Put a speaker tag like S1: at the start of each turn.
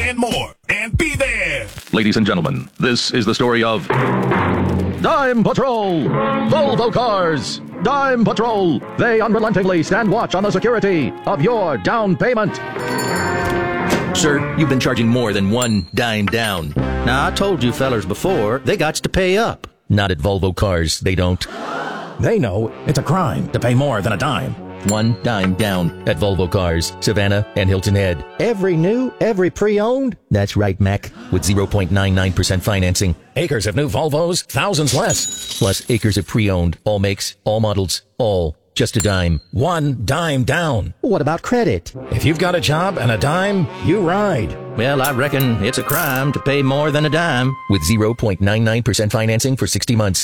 S1: and more. And be there.
S2: Ladies and gentlemen, this is the story of Dime Patrol! Volvo Cars! Dime Patrol! They unrelentingly stand watch on the security of your down payment.
S3: Sir, you've been charging more than one dime down. Now, I told you fellers before, they gots to pay up. Not at Volvo Cars, they don't.
S4: They know it's a crime to pay more than a dime.
S3: One dime down at Volvo Cars, Savannah and Hilton Head. Every new, every pre-owned? That's right, Mac, with 0.99% financing.
S4: Acres of new Volvos, thousands less.
S3: Plus acres of pre-owned, all makes, all models, all just a dime.
S4: One dime down.
S3: What about credit?
S4: If you've got a job and a dime, you ride.
S3: Well, I reckon it's a crime to pay more than a dime with 0.99% financing for 60 months.